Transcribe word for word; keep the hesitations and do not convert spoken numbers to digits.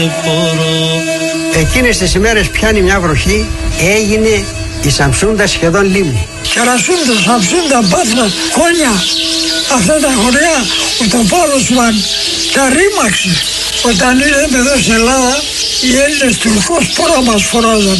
Εκείνες τις ημέρες πιάνει μια βροχή, έγινε η Σαμσούντα σχεδόν λίμνη. Κερασούντα, Σαμσούντα, Πάτρα, Κόνια, αυτά τα χωριά, ο τοπόρος μας τα ρήμαξε. Όταν ήρθαμε εδώ στην Ελλάδα, οι Έλληνες Τουρκός πόρα μας φοράζαν.